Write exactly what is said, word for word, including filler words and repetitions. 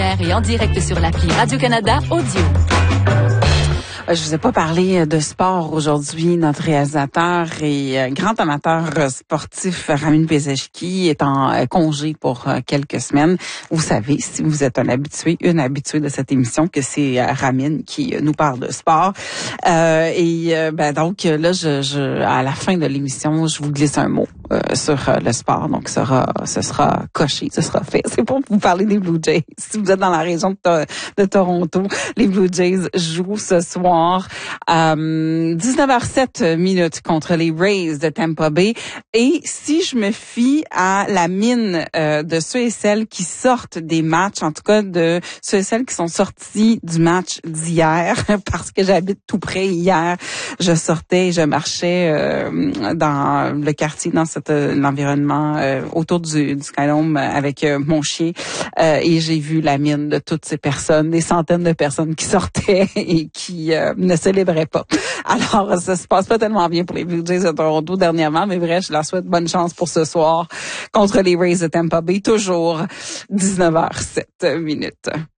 R et en direct sur l'appli Radio-Canada Audio. Je vous ai pas parlé de sport aujourd'hui. Notre réalisateur et grand amateur sportif Ramin Bezeshki est en congé pour quelques semaines. Vous savez, si vous êtes un habitué, une habituée de cette émission, que c'est Ramin qui nous parle de sport. Euh, et ben donc là, je, je, à la fin de l'émission, je vous glisse un mot euh, sur le sport. Donc, ce sera, ce sera coché, ce sera fait. C'est pour vous parler des Blue Jays. Si vous êtes dans la région de, to- de Toronto, les Blue Jays jouent ce soir. Euh, dix-neuf heures sept minutes contre les Rays de Tampa Bay. Et si je me fie à la mine euh, de ceux et celles qui sortent des matchs, en tout cas de ceux et celles qui sont sortis du match d'hier, parce que j'habite tout près hier, je sortais, je marchais euh, dans le quartier, dans cet euh, l'environnement euh, autour du, du Skydome avec euh, mon chien, euh, et j'ai vu la mine de toutes ces personnes, des centaines de personnes qui sortaient et qui euh, ne célébraient pas. Alors, ça se passe pas tellement bien pour les Blue Jays de Toronto dernièrement, mais bref, je leur souhaite bonne chance pour ce soir contre les Rays de Tampa Bay, toujours dix-neuf heures sept minutes.